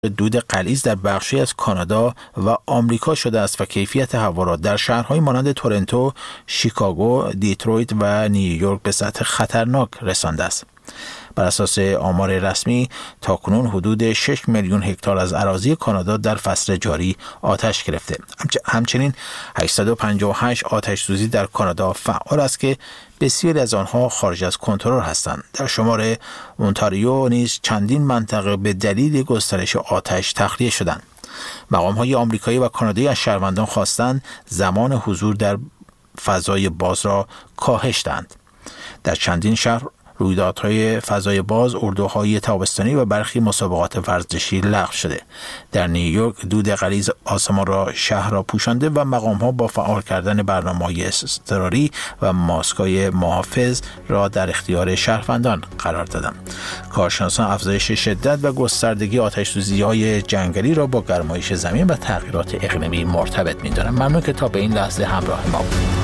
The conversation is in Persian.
دود غلیظ در بخشی از کانادا و آمریکا شده است و کیفیت هوا را در شهرهای مانند تورنتو، شیکاگو، دیترویت و نیویورک به سطح خطرناک رسانده است. بر اساس آمار رسمی تاکنون حدود 6 میلیون هکتار از اراضی کانادا در فصل جاری آتش گرفته. همچنین 858 آتش سوزی در کانادا فعال است که بسیاری از آنها خارج از کنترل هستند. در شمال اونتاریو نیز چندین منطقه به دلیل گسترش آتش تخلیه شدند. مقام‌های آمریکایی و کانادایی از شهروندان خواستند زمان حضور در فضای باز را کاهش دهند. در چندین شهر رویدادهای فضای باز، اردوهای تابستانی و برخی مسابقات ورزشی لغو شده. در نیویورک دود غلیظ آسمان را شهر را پوشانده و مقام‌ها با فعال کردن برنامه‌های اضطراری و ماسک‌های محافظ را در اختیار شهروندان قرار دادند. کارشناسان افزایش شدت و گستردگی آتش‌سوزی‌های جنگلی را با گرمایش زمین و تغییرات اقلیمی مرتبط می‌دانند. ممنون که تا به این لحظه همراه ما بودید.